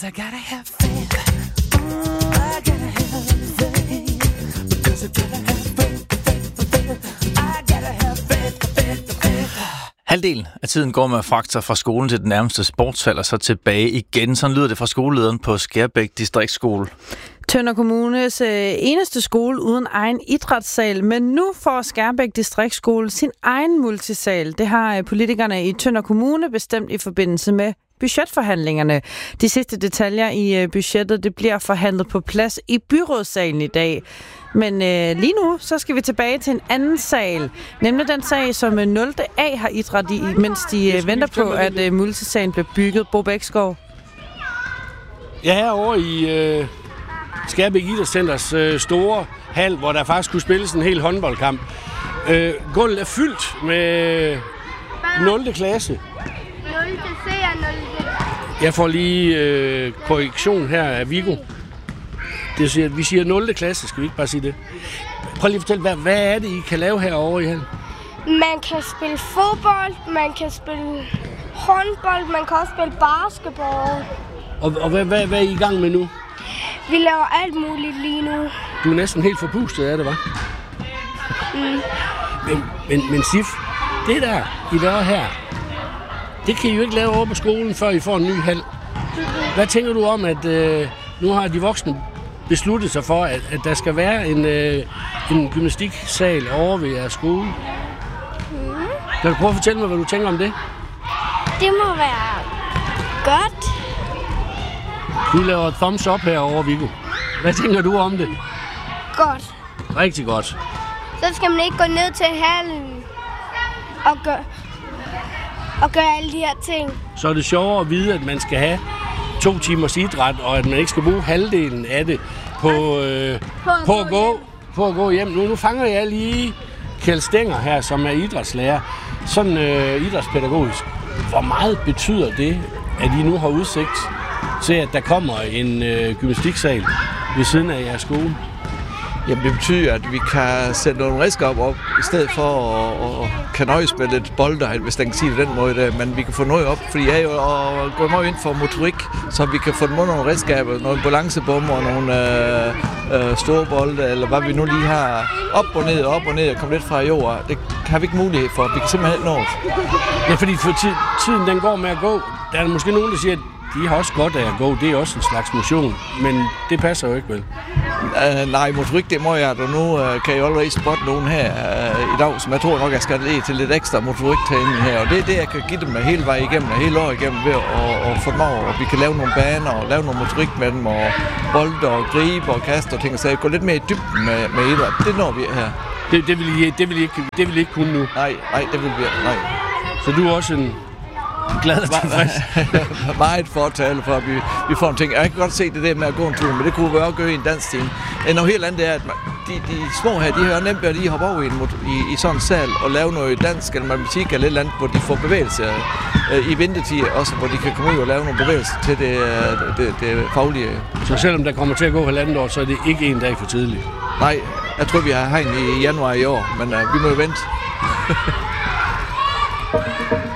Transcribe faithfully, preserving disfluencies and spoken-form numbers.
'cause I gotta have faith. Ooh, I gotta have faith. Because I gotta have faith, faith, faith. I gotta have faith, faith, faith. Halvdelen af tiden går med at fragte sig fra skolen til den nærmeste sportshal og så tilbage igen. Sådan lyder det fra skolelederen på Skærbæk Distriktsskole. Tønder Kommunes øh, eneste skole uden egen idrætssal, men nu får Skærbæk Distriktsskole sin egen multisal. Det har øh, politikerne i Tønder Kommune bestemt i forbindelse med budgetforhandlingerne. De sidste detaljer i øh, budgettet det bliver forhandlet på plads i byrådssalen i dag. Men øh, lige nu så skal vi tilbage til en anden sal, nemlig den sag, som nul A har idræt i, mens de øh, venter på, at øh, multisalen bliver bygget. Bo Bækskov. Jeg er herovre i øh, Skærbæk Idrætscenters øh, store hal, hvor der faktisk kunne spilles en hel håndboldkamp. Øh, gulvet er fyldt med nul klasse. nul C og nul D. Jeg får lige øh, korrektion her af Viggo. Det siger, vi siger nul klasse, skal vi ikke bare sige det? Prøv lige at fortælle, hvad, hvad er det, I kan lave herovre i hallen? Man kan spille fodbold, man kan spille håndbold, man kan også spille basketball. Og, og hvad, hvad, hvad er I i gang med nu? Vi laver alt muligt lige nu. Du er næsten helt forpustet af det, hva'? Mm. Men, men, men Sif, det der, I laver her, det kan I jo ikke lave over på skolen, før I får en ny hal. Hvad tænker du om, at øh, nu har de voksne besluttet sig for, at, at der skal være en, øh, en gymnastiksal over ved jeres skole? Mm. Kan du prøve at fortælle mig, hvad du tænker om det? Det må være godt. Du laver et thumbs up herovre, Viggo. Hvad tænker du om det? Godt. Rigtig godt. Så skal man ikke gå ned til hallen og gøre, og gøre alle de her ting. Så er det sjovere at vide, at man skal have to timers idræt, og at man ikke skal bruge halvdelen af det på, øh, på, at, på, at gå, på at gå hjem. Nu, nu fanger jeg lige Kjeld Stenger her, som er idrætslærer. Sådan øh, idrætspædagogisk. Hvor meget betyder det, at I nu har udsigt til, at der kommer en øh, gymnastiksal ved siden af jeres skole? Jamen, det betyder, at vi kan sætte nogle redskaber op, i stedet for at, at kan nøjes med lidt bolder, hvis den kan sige det den måde. Der. Men vi kan få noget op, fordi jeg er jo og går meget ind for motorik, så vi kan få nogle redskaber, nogle balancebomber og nogle øh, øh, store bolde, eller hvad vi nu lige har op og ned, op og ned og komme lidt fra jorden. Det har vi ikke mulighed for. Vi kan simpelthen ikke nå det. Ja, fordi for tid, tiden den går med at gå. Der er måske nogen, der siger, at de har også godt af at gå. Det er også en slags motion, men det passer jo ikke vel. Uh, nej, motorik, det må jeg, og nu uh, kan jeg allerede spotte nogen her uh, i dag, som jeg tror nok, jeg skal lede til lidt ekstra motoriktræning her, og det er det, jeg kan give dem hele vejen igennem, og hele året igennem ved at, at få dem over, og vi kan lave nogle baner, og lave nogle motorik med dem, og bolde, og gribe, og kaste, og ting, så jeg går lidt mere i dybden med, med idræt. Det når vi her. Det, det, vil I, det, vil I ikke, det vil I ikke kunne nu? Nej, nej, det vil vi ikke, nej. Så du er også en glad og tilfreds? Meget fortale for, at vi, vi får en ting. Jeg kan godt se det der med at gå en tur, men det kunne vi også gøre i en dansk time. Noget helt andet er, at de, de små her, de har nemt ved at lige hoppe over i, en, i, i sådan en sal og lave noget dansk eller matematik eller et eller andet, hvor de får bevægelse øh, i vintertid, også hvor de kan komme ud og lave nogle bevægelser til det, det, det, det faglige. Så selvom der kommer til at gå halvandet år, så er det ikke en dag for tidligt? Nej, jeg tror, vi har hegn i januar i år, men øh, vi må jo vente.